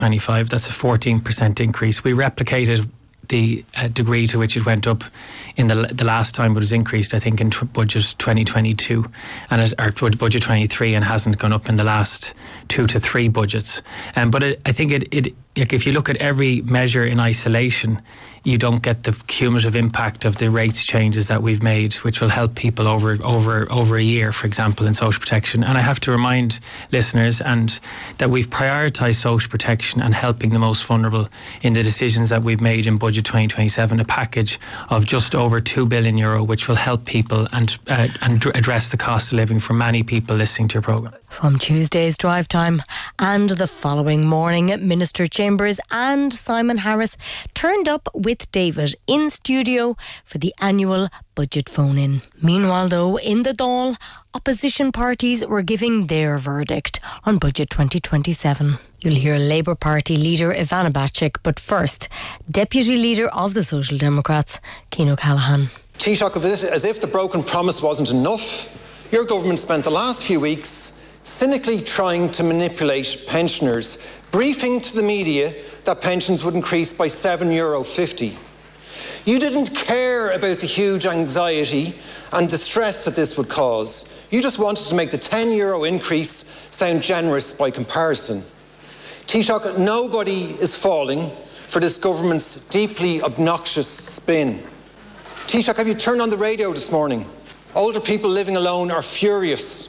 25. That's a 14% increase. We replicated the degree to which it went up in the last time it was increased, I think, in budget 2022 or budget 23, and hasn't gone up in the last 2 to 3 budgets. But I think if you look at every measure in isolation, you don't get the cumulative impact of the rates changes that we've made, which will help people over a year, for example, in social protection. And I have to remind listeners that we've prioritised social protection and helping the most vulnerable in the decisions that we've made in budget 2027, a package of just over €2 billion, which will help people and address the cost of living for many people listening to your programme. From Tuesday's Drive Time and the following morning, Minister Chambers and Simon Harris turned up with David in studio for the annual budget phone-in. Meanwhile, though, in the Dáil, opposition parties were giving their verdict on budget 2027. You'll hear Labour Party leader Ivana Bacik, but first, Deputy Leader of the Social Democrats, Cian O'Callaghan. Taoiseach, as if the broken promise wasn't enough, your government spent the last few weeks cynically trying to manipulate pensioners, briefing to the media that pensions would increase by €7.50. You didn't care about the huge anxiety and distress that this would cause. You just wanted to make the €10 increase sound generous by comparison. Taoiseach, nobody is falling for this government's deeply obnoxious spin. Taoiseach, have you turned on the radio this morning? Older people living alone are furious.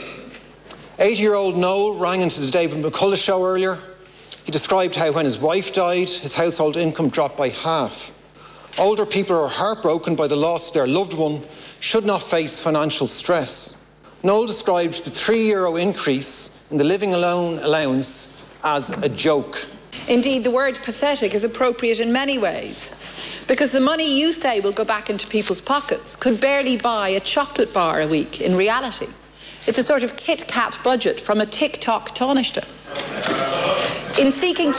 80-year-old Noel rang into the David McCullough show earlier. He described how when his wife died, his household income dropped by half. Older people are heartbroken by the loss of their loved one, should not face financial stress. Noel described the €3 increase in the living alone allowance as a joke. Indeed, the word pathetic is appropriate in many ways, because the money you say will go back into people's pockets could barely buy a chocolate bar a week in reality. It's a sort of Kit Kat budget from a TikTok Taoiseach. In seeking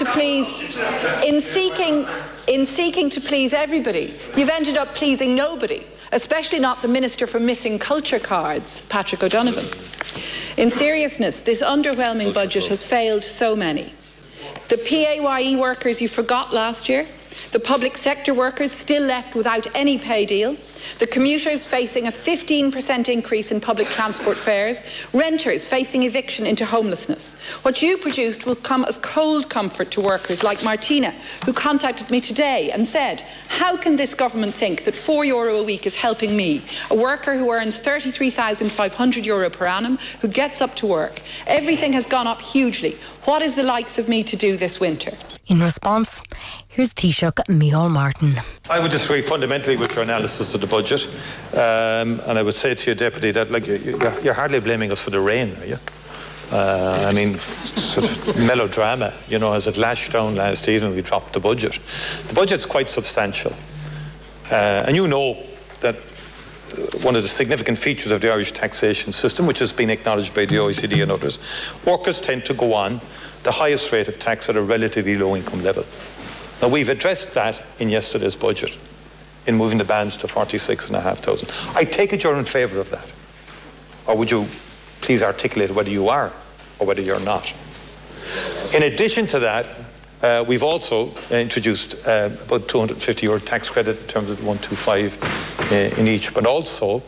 to please everybody, you've ended up pleasing nobody, especially not the Minister for Missing Culture Cards, Patrick O'Donovan. In seriousness, this underwhelming budget has failed so many. The PAYE workers you forgot last year, the public sector workers still left without any pay deal, the commuters facing a 15% increase in public transport fares, renters facing eviction into homelessness. What you produced will come as cold comfort to workers like Martina, who contacted me today and said, how can this government think that €4 a week is helping me, a worker who earns €33,500 per annum, who gets up to work? Everything has gone up hugely. What is the likes of me to do this winter? In response, here's Taoiseach Micheál Martin. I would disagree fundamentally with your analysis of the budget, and I would say to you, Deputy, that you're hardly blaming us for the rain, are you? I mean, sort of melodrama, as it lashed down last evening, we dropped the budget. The budget's quite substantial, and you know that one of the significant features of the Irish taxation system, which has been acknowledged by the OECD and others, workers tend to go on the highest rate of tax at a relatively low income level. Now, we've addressed that in yesterday's budget in moving the bands to 46,500. I take it you're in favour of that. Or would you please articulate whether you are or whether you're not? In addition to that, we've also introduced about €250 tax credit in terms of the 125 in each, but also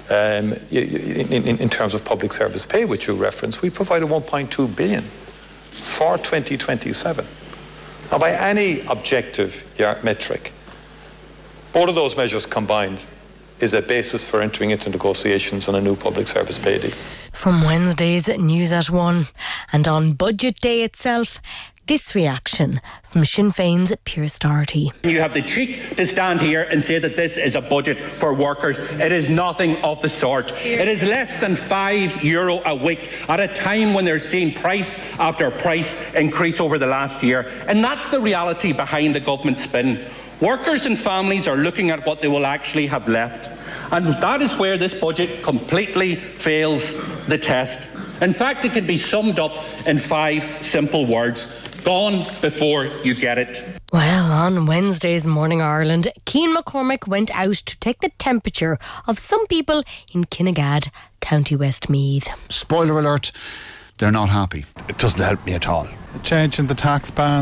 in terms of public service pay, which you referenced, we provided €1.2 billion for 2027. Now, by any objective metric, both of those measures combined is a basis for entering into negotiations on a new public service pay deal. From Wednesday's News at 1, and on budget day itself, this reaction from Sinn Féin's Pearse Doherty. You have the cheek to stand here and say that this is a budget for workers. It is nothing of the sort. It is less than €5 a week at a time when they're seeing price after price increase over the last year. And that's the reality behind the government spin. Workers and families are looking at what they will actually have left. And that is where this budget completely fails the test. In fact, it can be summed up in 5 simple words: gone before you get it. Well, on Wednesday's Morning Ireland, Cian McCormick went out to take the temperature of some people in Kinnegad, County Westmeath. Spoiler alert, they're not happy. It doesn't help me at all. change in the tax band.